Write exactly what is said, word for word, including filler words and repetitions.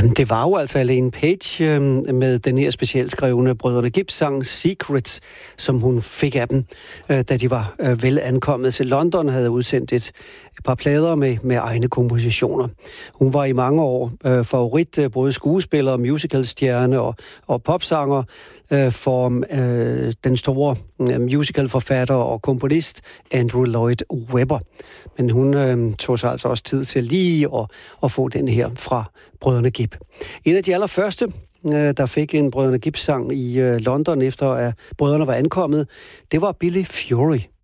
Jamen, det var jo altså Elaine Page øh, med den her specielt skrevne Brødrene Gibbs sang Secrets, som hun fik af dem, øh, da de var øh, vel ankommet til London, havde udsendt et, et par plader med, med egne kompositioner. Hun var i mange år øh, favorit, øh, både skuespiller, musicalstjerne og, og popsanger, øh, for øh, den store øh, musicalforfatter og komponist Andrew Lloyd Webber. Men hun øh, tog sig altså også tid til lige at, at få den her fra Brødrene Gibb. En af de allerførste, øh, der fik en Brødrene Gibb-sang i øh, London, efter at brødrene var ankommet, det var Billy Fury.